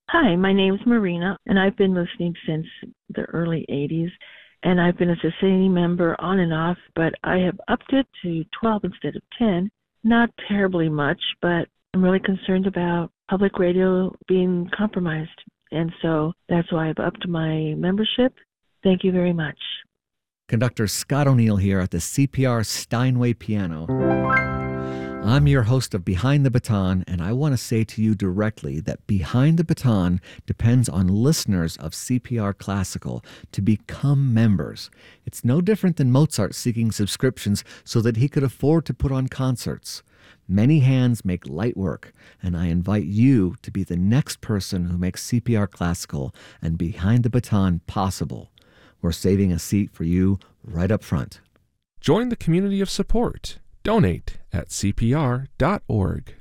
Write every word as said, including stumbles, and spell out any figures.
Hi, my name is Marina, and I've been listening since the early eighties, and I've been a sustaining member on and off, but I have upped it to twelve instead of ten. Not terribly much, but I'm really concerned about public radio being compromised, and so that's why I've upped my membership. Thank you very much. Conductor Scott O'Neill here at the C P R Steinway Piano. I'm your host of Behind the Baton, and I want to say to you directly that Behind the Baton depends on listeners of C P R Classical to become members. It's no different than Mozart seeking subscriptions so that he could afford to put on concerts. Many hands make light work, and I invite you to be the next person who makes C P R Classical and Behind the Baton possible. We're saving a seat for you right up front. Join the community of support. Donate at C P R dot org.